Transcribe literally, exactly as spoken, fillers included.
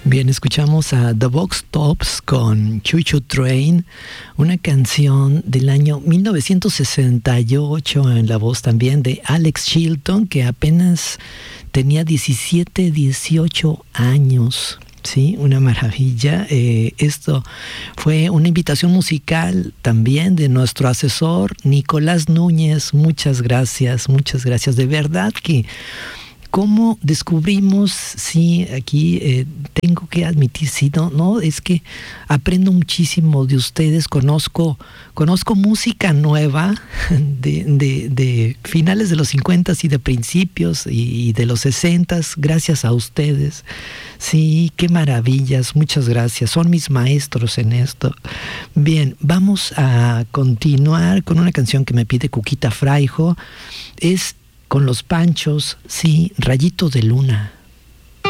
Bien, escuchamos a The Box Tops con Choo Choo Train, una canción del año mil novecientos sesenta y ocho, en la voz también de Alex Chilton, que apenas tenía diecisiete, dieciocho años. Sí, una maravilla. Eh, esto fue una invitación musical también de nuestro asesor Nicolás Núñez. Muchas gracias, muchas gracias. De verdad que ¿cómo descubrimos? Sí, aquí eh, tengo que admitir, sí, no, no, es que aprendo muchísimo de ustedes, conozco, conozco música nueva de, de, de finales de los cincuenta y de principios y, y de los sesenta, gracias a ustedes. Sí, qué maravillas, muchas gracias, son mis maestros en esto. Bien, vamos a continuar con una canción que me pide Cuquita Fraijo, es con Los Panchos, sí, Rayito de Luna.